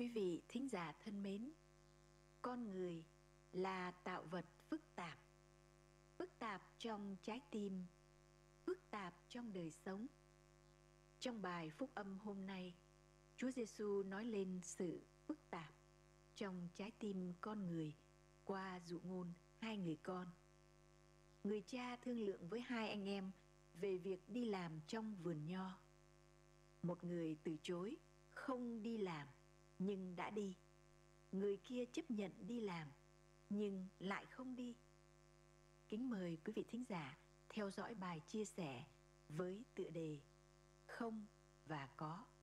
Quý vị thính giả thân mến, con người là tạo vật phức tạp trong trái tim, phức tạp trong đời sống. Trong bài phúc âm hôm nay, Chúa Giêsu nói lên sự phức tạp trong trái tim con người qua dụ ngôn hai người con. Người cha thương lượng với hai anh em về việc đi làm trong vườn nho. Một người từ chối không đi làm nhưng đã đi. Người kia chấp nhận đi làm nhưng lại không đi. Kính mời quý vị thính giả theo dõi bài chia sẻ với tựa đề Không và Có